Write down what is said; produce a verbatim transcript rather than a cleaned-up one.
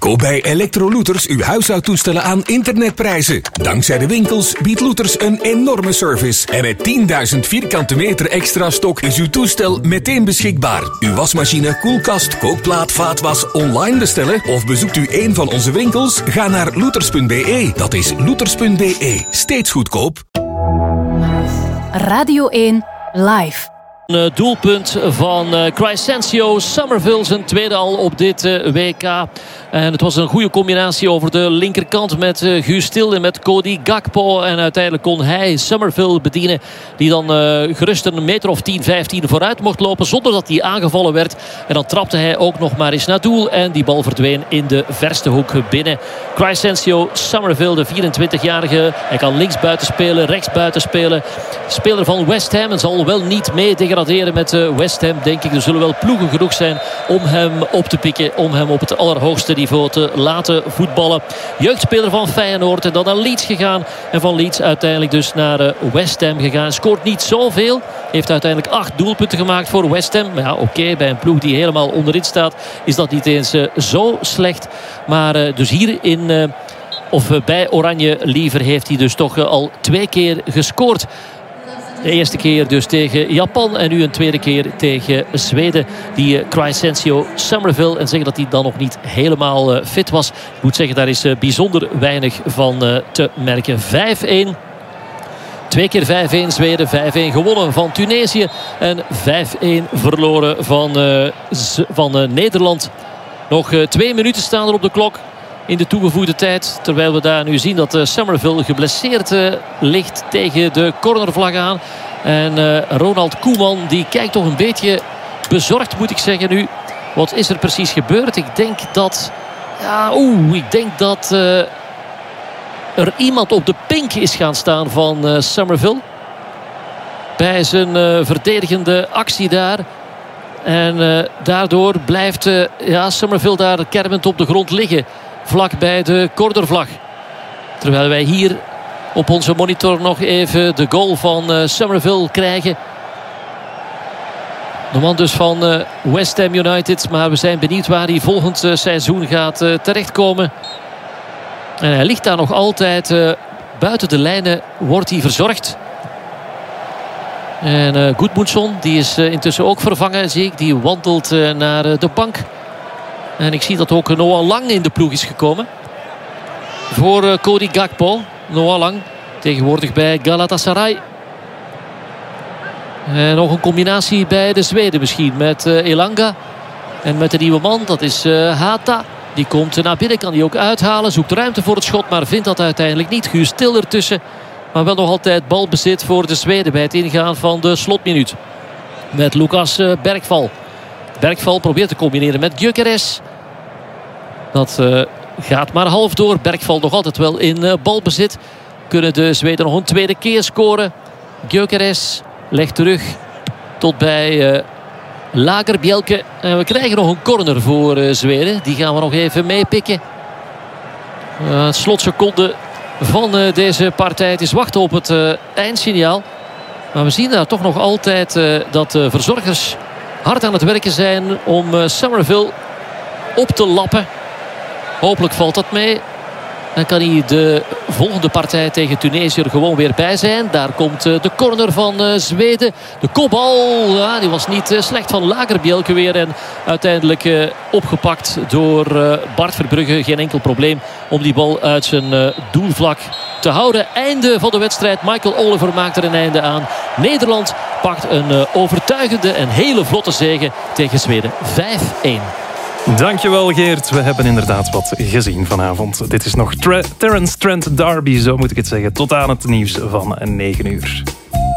Koop bij Electro-Looters uw huishoudtoestellen aan internetprijzen. Dankzij de winkels biedt Looters een enorme service. En met tienduizend vierkante meter extra stok is uw toestel meteen beschikbaar. Uw wasmachine, koelkast, kookplaat, vaatwas online bestellen of bezoekt u een van onze winkels? Ga naar looters punt b e. Dat is looters punt b e. Steeds goedkoop. Radio één Live. Een doelpunt van uh, Crysencio Summerville, zijn tweede al op dit uh, W K. En het was een goede combinatie over de linkerkant met uh, Guus Til en met Cody Gakpo. En uiteindelijk kon hij Summerville bedienen, die dan uh, gerust een meter of tien, vijftien vooruit mocht lopen zonder dat hij aangevallen werd. En dan trapte hij ook nog maar eens naar doel en die bal verdween in de verste hoek binnen. Crysencio Summerville, de vierentwintigjarige. Hij kan links buiten spelen, rechts buiten spelen. Speler van West Ham en zal wel niet mee degraderen met West Ham, denk ik. Er zullen wel ploegen genoeg zijn om hem op te pikken, om hem op het allerhoogste niveau te laten voetballen. Jeugdspeler van Feyenoord en dan naar Leeds gegaan. En van Leeds uiteindelijk dus naar West Ham gegaan. Scoort niet zoveel. Heeft uiteindelijk acht doelpunten gemaakt voor West Ham. Maar ja, oké, okay, bij een ploeg die helemaal onderin staat is dat niet eens uh, zo slecht. Maar uh, dus hier in... Uh, of uh, bij Oranje Liever heeft hij dus toch uh, al twee keer gescoord. De eerste keer dus tegen Japan en nu een tweede keer tegen Zweden. Die uh, Crysencio Summerville. En zeggen dat hij dan nog niet helemaal uh, fit was. Ik moet zeggen, daar is uh, bijzonder weinig van uh, te merken. vijf-een. Twee keer vijf-een Zweden. vijf-een gewonnen van Tunesië. En vijf-een verloren van, uh, van uh, Nederland. Nog uh, twee minuten staan er op de klok in de toegevoegde tijd. Terwijl we daar nu zien dat uh, Summerville geblesseerd uh, ligt tegen de cornervlag aan. En uh, Ronald Koeman die kijkt toch een beetje bezorgd, moet ik zeggen nu. Wat is er precies gebeurd? Ik denk dat... Ja, oeh, ik denk dat uh, er iemand op de pink is gaan staan van uh, Summerville. Bij zijn uh, verdedigende actie daar. En uh, daardoor blijft uh, ja, Summerville daar kermend op de grond liggen. Vlak bij de cornervlag. Terwijl wij hier op onze monitor nog even de goal van uh, Summerville krijgen. De man dus van uh, West Ham United. Maar we zijn benieuwd waar hij volgend uh, seizoen gaat uh, terechtkomen. En hij ligt daar nog altijd uh, buiten de lijnen. Wordt hij verzorgd. En uh, Gudmundsson, die is uh, intussen ook vervangen, zie ik. Die wandelt uh, naar uh, de bank. En ik zie dat ook Noah Lang in de ploeg is gekomen. Voor uh, Cody Gakpo. Noah Lang tegenwoordig bij Galatasaray. En nog een combinatie bij de Zweden misschien. Met uh, Elanga. En met de nieuwe man, dat is uh, Hata. Die komt naar binnen, kan die ook uithalen. Zoekt ruimte voor het schot, maar vindt dat uiteindelijk niet. Guus Til ertussen. Maar wel nog altijd balbezit voor de Zweden bij het ingaan van de slotminuut. Met Lucas uh, Bergval. Bergval probeert te combineren met Gyökeres. Dat uh, gaat maar half door. Bergval nog altijd wel in uh, balbezit. Kunnen de Zweden nog een tweede keer scoren. Gyökeres legt terug tot bij uh, Lagerbielke. En we krijgen nog een corner voor uh, Zweden. Die gaan we nog even meepikken. Uh, slotseconde van uh, deze partij. Het is wachten op het uh, eindsignaal. Maar we zien daar toch nog altijd uh, dat de verzorgers hard aan het werken zijn om uh, Summerville op te lappen. Hopelijk valt dat mee. Dan kan hij de volgende partij tegen Tunesië er gewoon weer bij zijn. Daar komt uh, de corner van uh, Zweden. De kopbal, ja, die was niet uh, slecht van Lagerbielke weer. En uiteindelijk uh, opgepakt door uh, Bart Verbrugge. Geen enkel probleem om die bal uit zijn uh, doelvlak te houden. Einde van de wedstrijd. Michael Oliver maakt er een einde aan. Nederland pakt een uh, overtuigende en hele vlotte zege tegen Zweden. vijf-een. Dankjewel Geert. We hebben inderdaad wat gezien vanavond. Dit is nog Tra- Terence Trent D'Arby, zo moet ik het zeggen. Tot aan het nieuws van negen uur.